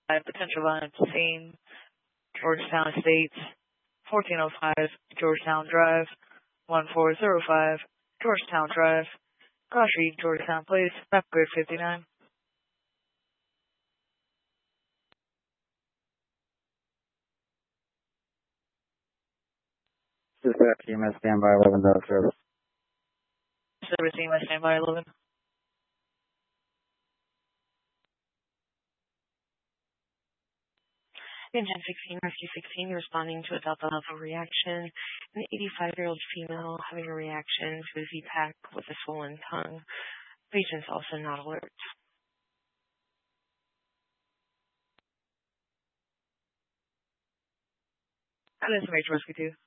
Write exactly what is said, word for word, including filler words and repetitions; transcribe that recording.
five, potential violence scene, Georgetown Estates, fourteen oh five, Georgetown Drive, one four zero five, Georgetown Drive, Cross Street, Georgetown Place, map grid fifty-nine. Dispatch, E M S standby eleven, no service. Service E M S standby eleven. ten sixteen, Rescue sixteen, responding to a Delta level reaction. An eighty-five-year-old female having a reaction to a Z-Pack with a swollen tongue. Patient's also not alert. That is Major Rescue two.